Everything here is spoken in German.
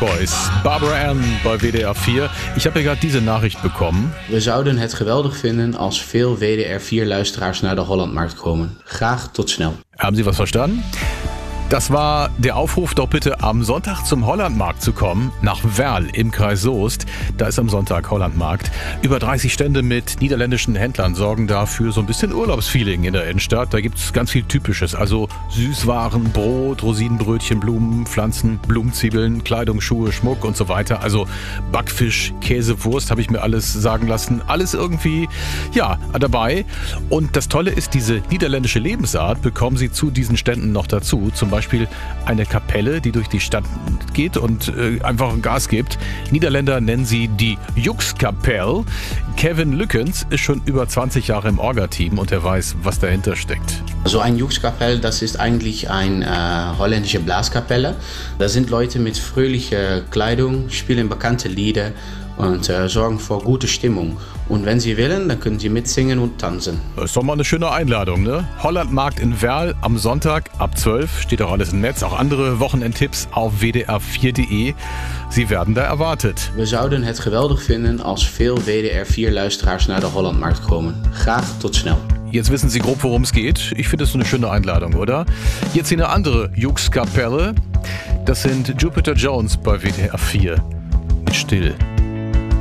Boys, Barbara Ann bei WDR 4. Ich habe ja gerade diese Nachricht bekommen. We zouden het geweldig vinden als veel WDR 4-luisteraars naar de Hollandmarkt komen. Graag tot snel. Haben Sie was verstanden? Das war der Aufruf, doch bitte am Sonntag zum Hollandmarkt zu kommen, nach Werl im Kreis Soest. Da ist am Sonntag Hollandmarkt. Über 30 Stände mit niederländischen Händlern sorgen dafür so ein bisschen Urlaubsfeeling in der Innenstadt. Da gibt's ganz viel Typisches, also Süßwaren, Brot, Rosinenbrötchen, Blumen, Pflanzen, Blumenzwiebeln, Kleidung, Schuhe, Schmuck und so weiter. Also Backfisch, Käse, Wurst, habe ich mir alles sagen lassen. Alles irgendwie, ja, dabei. Und das Tolle ist, diese niederländische Lebensart bekommen Sie zu diesen Ständen noch dazu. Zum Beispiel eine Kapelle, die durch die Stadt geht und einfach Gas gibt. Niederländer nennen sie die Joekskapel. Kevin Lückens ist schon über 20 Jahre im Orga-Team und er weiß, was dahinter steckt. So ein Joekskapel, das ist eigentlich eine holländische Blaskapelle. Da sind Leute mit fröhlicher Kleidung, spielen bekannte Lieder und sorgen für gute Stimmung. Und wenn Sie wollen, dann können Sie mitsingen und tanzen. Das ist doch mal eine schöne Einladung, ne? Hollandmarkt in Werl am Sonntag ab 12. Steht auch alles im Netz. Auch andere Wochenendtipps auf wdr4.de. Sie werden da erwartet. We zouden het geweldig vinden als veel WDR 4-luisteraars naar de Hollandmarkt komen. Graag tot snel. Jetzt wissen Sie grob, worum es geht. Ich finde es eine schöne Einladung, oder? Jetzt hier eine andere Joekskapelle. Das sind Jupiter Jones bei WDR 4 mit Still.